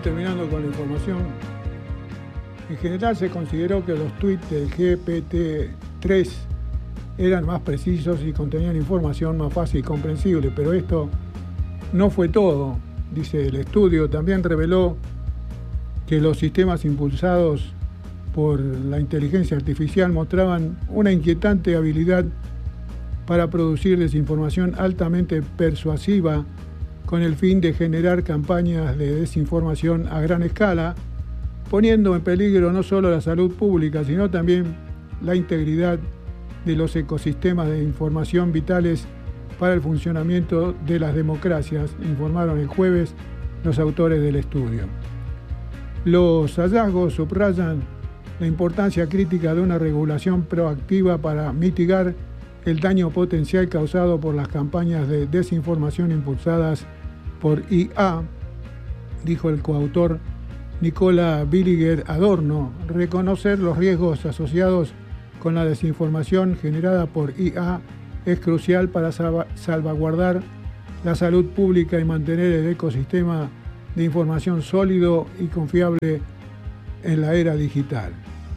terminando con la información. En general se consideró que los tweets del GPT-3 eran más precisos y contenían información más fácil y comprensible, pero esto no fue todo. Dice el estudio, también reveló que los sistemas impulsados por la inteligencia artificial mostraban una inquietante habilidad para producir desinformación altamente persuasiva con el fin de generar campañas de desinformación a gran escala, poniendo en peligro no solo la salud pública, sino también la integridad de los ecosistemas de información vitales para el funcionamiento de las democracias, informaron el jueves los autores del estudio. Los hallazgos subrayan la importancia crítica de una regulación proactiva para mitigar el daño potencial causado por las campañas de desinformación impulsadas por IA, dijo el coautor Nicola Billiger Adorno. Reconocer los riesgos asociados con la desinformación generada por IA es crucial para salvaguardar la salud pública y mantener el ecosistema de información sólido y confiable en la era digital.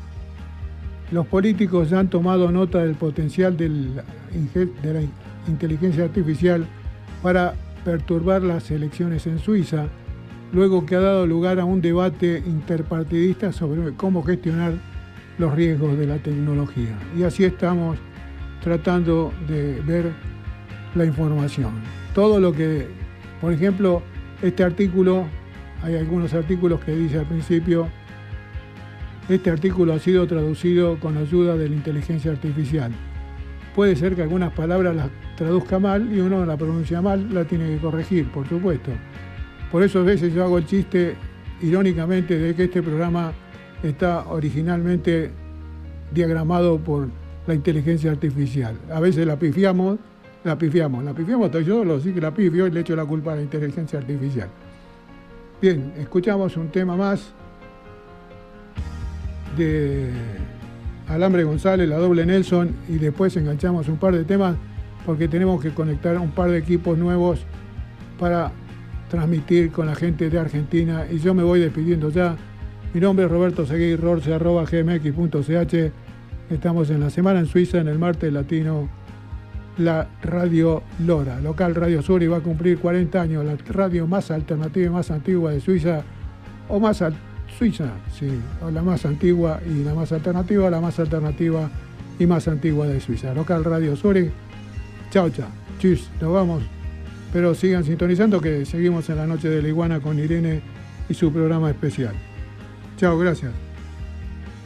Los políticos ya han tomado nota del potencial de la inteligencia artificial para perturbar las elecciones en Suiza, luego que ha dado lugar a un debate interpartidista sobre cómo gestionar los riesgos de la tecnología. Y así estamos tratando de ver la información. Todo lo que, por ejemplo, este artículo, hay algunos artículos que dice al principio, este artículo ha sido traducido con ayuda de la inteligencia artificial. Puede ser que algunas palabras las traduzca mal y uno la pronuncia mal, la tiene que corregir, por supuesto. Por eso a veces yo hago el chiste, irónicamente, de que este programa está originalmente diagramado por la inteligencia artificial. A veces la pifiamos, hasta yo lo sí que la pifio y le echo la culpa a la inteligencia artificial. Bien, escuchamos un tema más de Alambre González, la doble Nelson, y después enganchamos un par de temas porque tenemos que conectar un par de equipos nuevos para transmitir con la gente de Argentina, y yo me voy despidiendo ya. Mi nombre es Roberto Seguí, rorce@gmx.ch. Estamos en la Semana en Suiza, en el martes latino, la Radio Lora, local Radio Sur, y va a cumplir 40 años, la radio más alternativa y más antigua de Suiza, o más Suiza, sí, o la más antigua y la más alternativa y más antigua de Suiza. Local Radio Sur. Chao, chao. Tschüss, nos vamos. Pero sigan sintonizando que seguimos en la noche de la iguana con Irene y su programa especial. Chao, gracias.